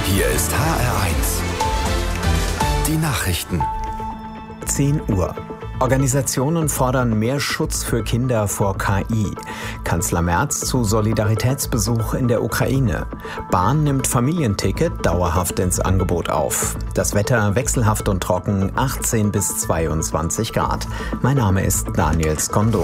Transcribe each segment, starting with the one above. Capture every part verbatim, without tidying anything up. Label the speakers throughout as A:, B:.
A: Hier ist H R eins. Die Nachrichten.
B: zehn Uhr. Organisationen fordern mehr Schutz für Kinder vor K I. Kanzler Merz zu Solidaritätsbesuch in der Ukraine. Bahn nimmt Familienticket dauerhaft ins Angebot auf. Das Wetter wechselhaft und trocken, achtzehn bis zweiundzwanzig Grad. Mein Name ist Daniel Skondo.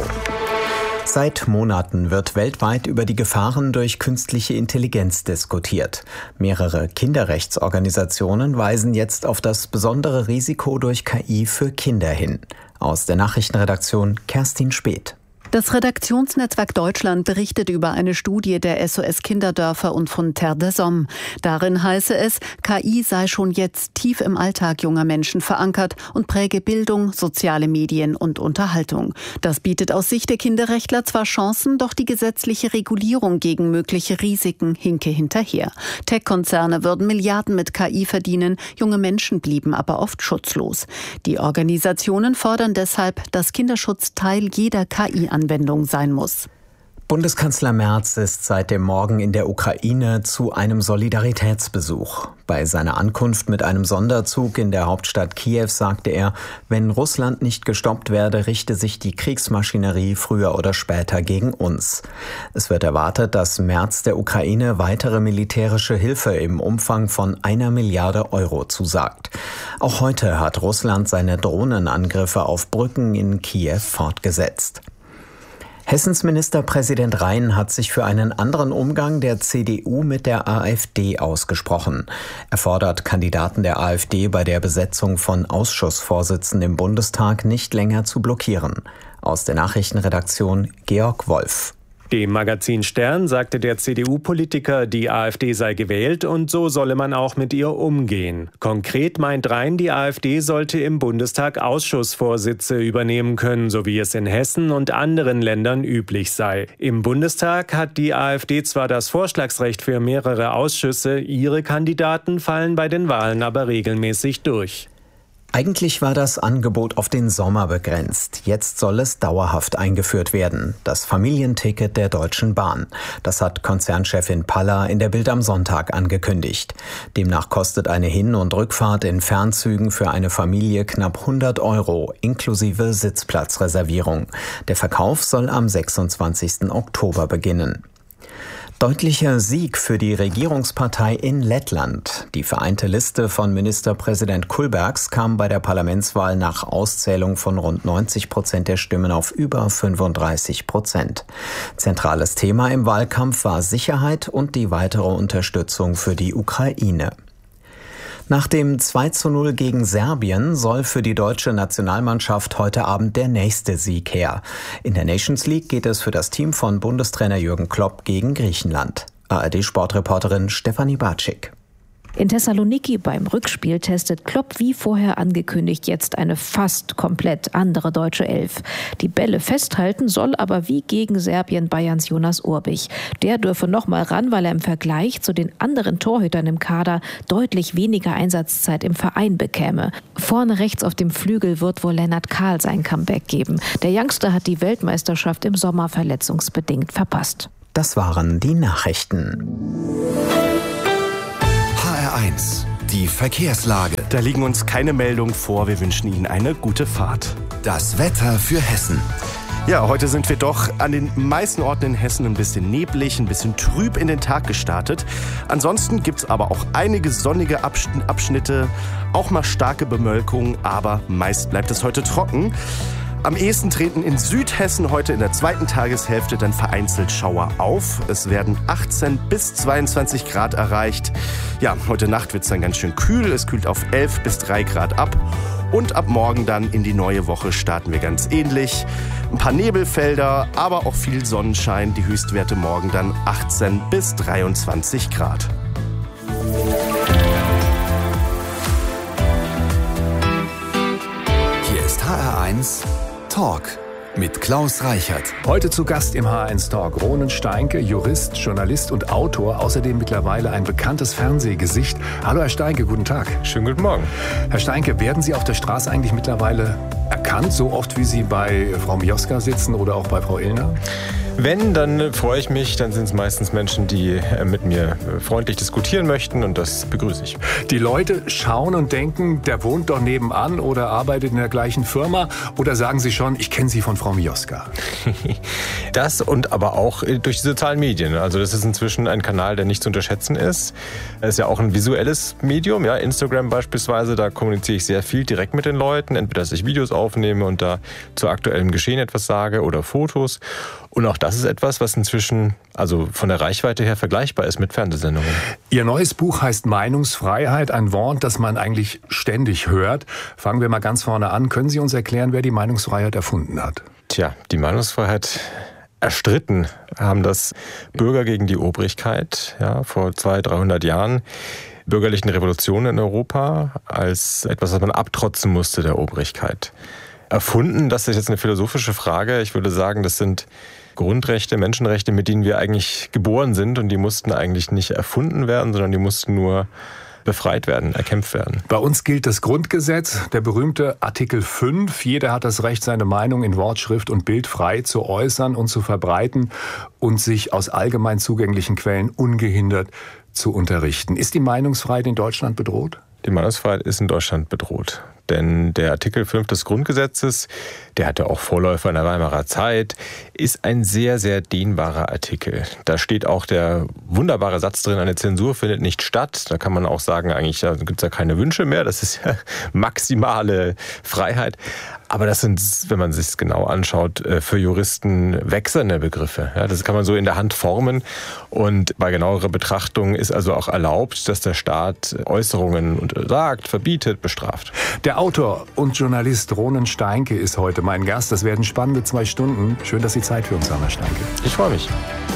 B: Seit Monaten wird weltweit über die Gefahren durch künstliche Intelligenz diskutiert. Mehrere Kinderrechtsorganisationen weisen jetzt auf das besondere Risiko durch K I für Kinder hin. Aus der Nachrichtenredaktion Kerstin Speth.
C: Das Redaktionsnetzwerk Deutschland berichtet über eine Studie der S O S Kinderdörfer und von Terre des Hommes. Darin heiße es, K I sei schon jetzt tief im Alltag junger Menschen verankert und präge Bildung, soziale Medien und Unterhaltung. Das bietet aus Sicht der Kinderrechtler zwar Chancen, doch die gesetzliche Regulierung gegen mögliche Risiken hinke hinterher. Tech-Konzerne würden Milliarden mit K I verdienen, junge Menschen blieben aber oft schutzlos. Die Organisationen fordern deshalb, dass Kinderschutz Teil jeder K I-Anwendung sein muss.
B: Bundeskanzler Merz ist seit dem Morgen in der Ukraine zu einem Solidaritätsbesuch. Bei seiner Ankunft mit einem Sonderzug in der Hauptstadt Kiew sagte er, wenn Russland nicht gestoppt werde, richte sich die Kriegsmaschinerie früher oder später gegen uns. Es wird erwartet, dass Merz der Ukraine weitere militärische Hilfe im Umfang von einer Milliarde Euro zusagt. Auch heute hat Russland seine Drohnenangriffe auf Brücken in Kiew fortgesetzt. Hessens Ministerpräsident Rhein hat sich für einen anderen Umgang der C D U mit der AfD ausgesprochen. Er fordert Kandidaten der AfD bei der Besetzung von Ausschussvorsitzen im Bundestag nicht länger zu blockieren. Aus der Nachrichtenredaktion Georg Wolf.
D: Dem Magazin Stern sagte der C D U-Politiker, die AfD sei gewählt und so solle man auch mit ihr umgehen. Konkret meint Rhein, die AfD sollte im Bundestag Ausschussvorsitze übernehmen können, so wie es in Hessen und anderen Ländern üblich sei. Im Bundestag hat die AfD zwar das Vorschlagsrecht für mehrere Ausschüsse, ihre Kandidaten fallen bei den Wahlen aber regelmäßig durch.
B: Eigentlich war das Angebot auf den Sommer begrenzt. Jetzt soll es dauerhaft eingeführt werden. Das Familienticket der Deutschen Bahn. Das hat Konzernchefin Paller in der Bild am Sonntag angekündigt. Demnach kostet eine Hin- und Rückfahrt in Fernzügen für eine Familie knapp hundert Euro, inklusive Sitzplatzreservierung. Der Verkauf soll am sechsundzwanzigsten Oktober beginnen. Deutlicher Sieg für die Regierungspartei in Lettland. Die vereinte Liste von Ministerpräsident Kulbergs kam bei der Parlamentswahl nach Auszählung von rund neunzig Prozent der Stimmen auf über fünfunddreißig Prozent. Zentrales Thema im Wahlkampf war Sicherheit und die weitere Unterstützung für die Ukraine. Nach dem zwei zu null gegen Serbien soll für die deutsche Nationalmannschaft heute Abend der nächste Sieg her. In der Nations League geht es für das Team von Bundestrainer Jürgen Klopp gegen Griechenland. A R D-Sportreporterin Stefanie Bartschik.
E: In Thessaloniki beim Rückspiel testet Klopp wie vorher angekündigt jetzt eine fast komplett andere deutsche Elf. Die Bälle festhalten soll aber wie gegen Serbien Bayerns Jonas Urbich. Der dürfe noch mal ran, weil er im Vergleich zu den anderen Torhütern im Kader deutlich weniger Einsatzzeit im Verein bekäme. Vorne rechts auf dem Flügel wird wohl Lennart Kahl sein Comeback geben. Der Youngster hat die Weltmeisterschaft im Sommer verletzungsbedingt verpasst.
B: Das waren die Nachrichten.
A: H R eins, die Verkehrslage.
F: Da liegen uns keine Meldungen vor. Wir wünschen Ihnen eine gute Fahrt.
A: Das Wetter für Hessen.
F: Ja, heute sind wir doch an den meisten Orten in Hessen ein bisschen neblig, ein bisschen trüb in den Tag gestartet. Ansonsten gibt es aber auch einige sonnige Abschnitte, auch mal starke Bemölkung, aber meist bleibt es heute trocken. Am ehesten treten in Südhessen heute in der zweiten Tageshälfte dann vereinzelt Schauer auf. Es werden achtzehn bis zweiundzwanzig Grad erreicht. Ja, heute Nacht wird es dann ganz schön kühl. Es kühlt auf elf bis drei Grad ab. Und ab morgen dann in die neue Woche starten wir ganz ähnlich. Ein paar Nebelfelder, aber auch viel Sonnenschein. Die Höchstwerte morgen dann achtzehn bis dreiundzwanzig Grad.
A: Hier ist H R eins Talk mit Klaus Reichert.
G: Heute zu Gast im H eins Talk Ronen Steinke, Jurist, Journalist und Autor, außerdem mittlerweile ein bekanntes Fernsehgesicht. Hallo Herr Steinke, guten Tag.
H: Schönen guten Morgen.
G: Herr Steinke, werden Sie auf der Straße eigentlich mittlerweile erkannt, so oft wie Sie bei Frau Mioska sitzen oder auch bei Frau Illner?
H: Wenn, dann freue ich mich. Dann sind es meistens Menschen, die mit mir freundlich diskutieren möchten und das begrüße ich.
G: Die Leute schauen und denken, der wohnt doch nebenan oder arbeitet in der gleichen Firma, oder sagen sie schon, ich kenne Sie von Frau Mioska?
H: Das und aber auch durch die sozialen Medien. Also das ist inzwischen ein Kanal, der nicht zu unterschätzen ist. Es ist ja auch ein visuelles Medium, ja, Instagram beispielsweise, da kommuniziere ich sehr viel direkt mit den Leuten, entweder dass ich Videos aufnehme und da zu aktuellem Geschehen etwas sage oder Fotos. Und auch das ist etwas, was inzwischen also von der Reichweite her vergleichbar ist mit Fernsehsendungen.
G: Ihr neues Buch heißt Meinungsfreiheit, ein Wort, das man eigentlich ständig hört. Fangen wir mal ganz vorne an. Können Sie uns erklären, wer die Meinungsfreiheit erfunden hat?
H: Tja, die Meinungsfreiheit erstritten haben das Bürger gegen die Obrigkeit, ja, vor zweihundert, dreihundert Jahren. Bürgerlichen Revolution in Europa als etwas, was man abtrotzen musste der Obrigkeit. Erfunden, das ist jetzt eine philosophische Frage. Ich würde sagen, das sind Grundrechte, Menschenrechte, mit denen wir eigentlich geboren sind, und die mussten eigentlich nicht erfunden werden, sondern die mussten nur befreit werden, erkämpft werden.
G: Bei uns gilt das Grundgesetz, der berühmte Artikel fünf. Jeder hat das Recht, seine Meinung in Wort, Schrift und Bild frei zu äußern und zu verbreiten und sich aus allgemein zugänglichen Quellen ungehindert zu unterrichten. Ist die Meinungsfreiheit in Deutschland bedroht?
H: Die Meinungsfreiheit ist in Deutschland bedroht. Denn der Artikel fünf des Grundgesetzes, der hatte auch Vorläufer in der Weimarer Zeit, ist ein sehr, sehr dehnbarer Artikel. Da steht auch der wunderbare Satz drin, eine Zensur findet nicht statt. Da kann man auch sagen, eigentlich da gibt es ja keine Wünsche mehr. Das ist ja maximale Freiheit. Aber das sind, wenn man sich es genau anschaut, für Juristen wechselnde Begriffe. Ja, das kann man so in der Hand formen. Und bei genauerer Betrachtung ist also auch erlaubt, dass der Staat Äußerungen untersagt, verbietet, bestraft.
G: Der Autor und Journalist Ronen Steinke ist heute mein Gast. Das werden spannende zwei Stunden. Schön, dass Sie Zeit für uns haben, Herr Steinke.
H: Ich freue mich.